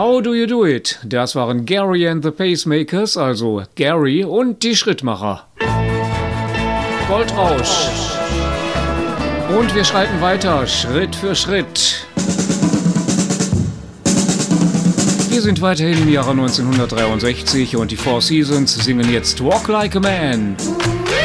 How do you do it? Das waren Gary and the Pacemakers, also Gary und die Schrittmacher. Goldrausch. Und wir schreiten weiter, Schritt für Schritt. Wir sind weiterhin im Jahre 1963 und die Four Seasons singen jetzt Walk Like a Man.